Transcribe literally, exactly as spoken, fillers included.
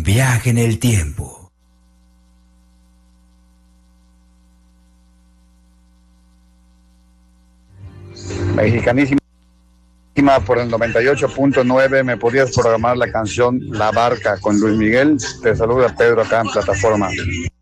Viaje en el tiempo. Mexicanísima por el noventa y ocho punto nueve. ¿Me podrías programar la canción La Barca con Luis Miguel? Te saluda Pedro acá en plataforma.